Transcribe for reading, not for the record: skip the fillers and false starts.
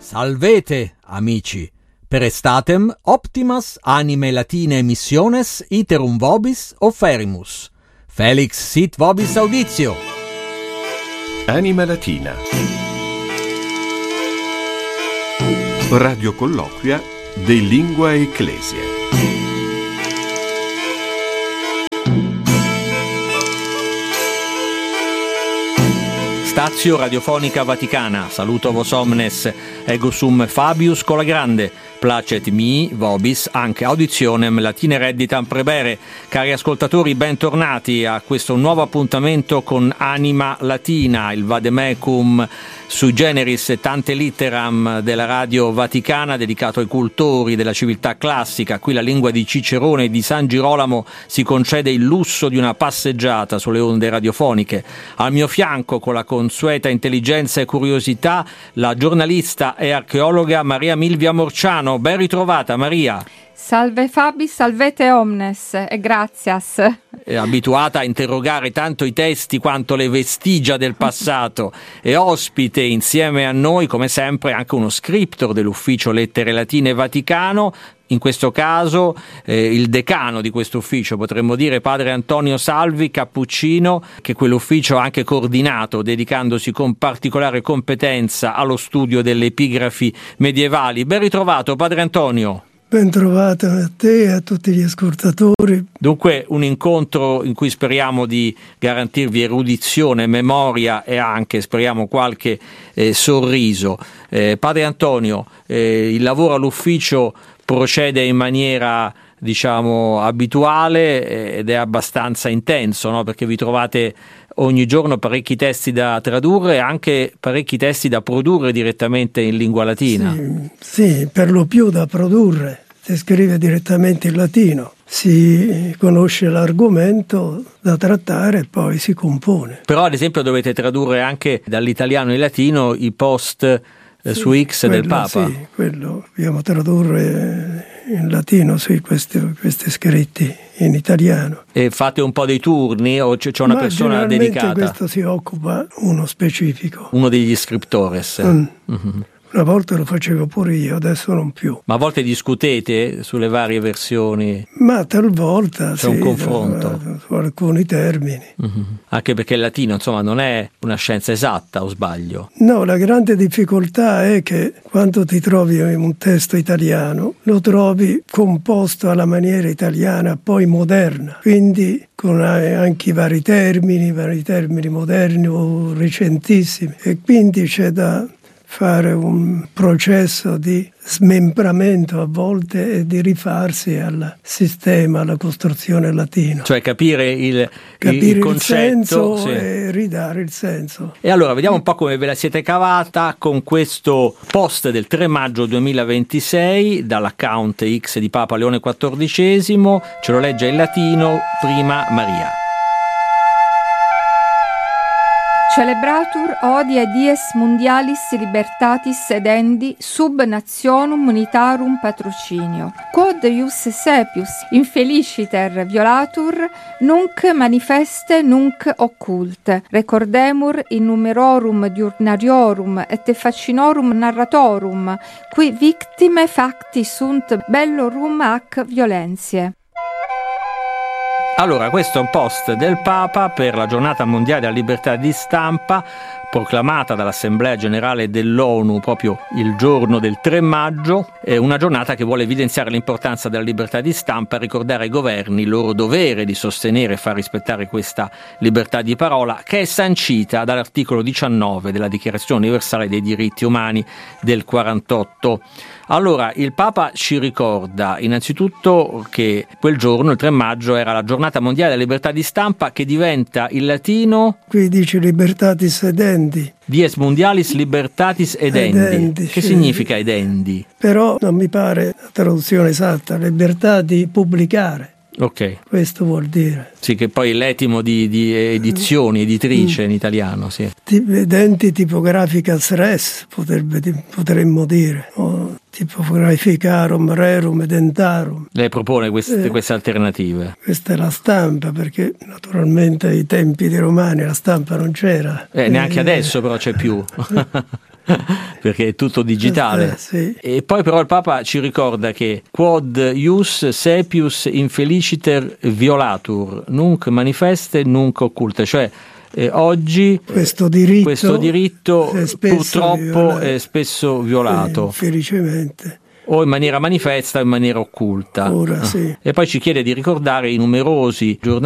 Salvete, amici, per estatem optimas anime latine missiones iterum vobis offerimus. Felix sit vobis auditio. Anima Latina. Radio colloquia de Lingua Ecclesia. Stazio Radiofonica Vaticana, saluto vos omnes, ego sum Fabius Cola Grande, placet mi, vobis, anche auditionem latine redditam prebere. Cari ascoltatori, bentornati a questo nuovo appuntamento con Anima Latina, il vademecum sui generis e tante litteram della Radio Vaticana, dedicato ai cultori della civiltà classica. Qui la lingua di Cicerone e di San Girolamo si concede il lusso di una passeggiata sulle onde radiofoniche. Al mio fianco, con la consueta intelligenza e curiosità, la giornalista e archeologa Maria Milvia Morciano. Ben ritrovata, Maria. Salve Fabi, salvete omnes e gratias. È abituata a interrogare tanto i testi quanto le vestigia del passato e ospite insieme a noi, come sempre, anche uno scriptor dell'Ufficio Lettere Latine Vaticano. In questo caso il decano di questo ufficio, potremmo dire padre Antonio Salvi, cappuccino, che quell'ufficio ha anche coordinato, dedicandosi con particolare competenza allo studio delle epigrafi medievali. Ben ritrovato, padre Antonio. Ben trovato a te e a tutti gli ascoltatori. Dunque un incontro in cui speriamo di garantirvi erudizione, memoria e anche, speriamo, qualche sorriso. Padre Antonio, il lavoro all'ufficio procede in maniera, diciamo, abituale ed è abbastanza intenso, no? Perché vi trovate ogni giorno parecchi testi da tradurre e anche parecchi testi da produrre direttamente in lingua latina. Sì, per lo più da produrre. Si scrive direttamente in latino, si conosce l'argomento da trattare e poi si compone. Però ad esempio dovete tradurre anche dall'italiano in latino i post su X del Papa. Sì, quello dobbiamo tradurre in latino questi scritti in italiano. E fate un po' dei turni o c'è una persona dedicata? Questo si occupa uno specifico. Uno degli scriptores. Mm-hmm. Una volta lo facevo pure io, adesso non più. Ma a volte discutete sulle varie versioni? Ma talvolta c'è un confronto su alcuni termini. Mm-hmm. Anche perché il latino, insomma, non è una scienza esatta, o sbaglio? No, la grande difficoltà è che quando ti trovi un testo italiano, lo trovi composto alla maniera italiana, poi moderna. Quindi con anche i vari termini moderni o recentissimi. E quindi c'è da fare un processo di smembramento a volte e di rifarsi al sistema, alla costruzione latina. Cioè capire il concetto, il senso, sì, e ridare il senso. E allora vediamo un po' come ve la siete cavata con questo post del 3 maggio 2026 dall'account X di Papa Leone XIV. Ce lo legge in latino prima Maria. Celebratur hodie dies mundialis libertatis edendi sub nationum unitarum patrocinio. Quod ius sepius infeliciter violatur, nunc manifeste nunc occulte. Recordemur in numerorum diurnariorum et faccinorum narratorum, qui victime facti sunt bellorum ac violentiae. Allora, questo è un post del Papa per la giornata mondiale della libertà di stampa, proclamata dall'Assemblea Generale dell'ONU proprio il giorno del 3 maggio, è una giornata che vuole evidenziare l'importanza della libertà di stampa e ricordare ai governi il loro dovere di sostenere e far rispettare questa libertà di parola, che è sancita dall'articolo 19 della Dichiarazione Universale dei Diritti Umani del 48. Allora, il Papa ci ricorda innanzitutto che quel giorno, il 3 maggio, era la giornata mondiale della libertà di stampa, che diventa in latino... Qui dice libertatis edendi. Dies mundialis libertatis edendi. Che significa edendi? Però non mi pare la traduzione esatta, libertà di pubblicare. Ok. Questo vuol dire. Sì, che poi l'etimo di edizioni, editrice in italiano, sì. Edenti tipographicas res, potremmo dire. O tipograficarum rerum edentarum. Lei propone queste alternative. Questa è la stampa, perché naturalmente ai tempi dei Romani la stampa non c'era. Neanche adesso però c'è più. perché è tutto digitale. Sì. E poi però il Papa ci ricorda che quod ius saepius infeliciter violatur, nunc manifeste, nunc occulte, cioè oggi questo diritto è purtroppo è spesso violato. Infelicemente. O in maniera manifesta o in maniera occulta. Ora, sì. E poi ci chiede di ricordare i numerosi giornalisti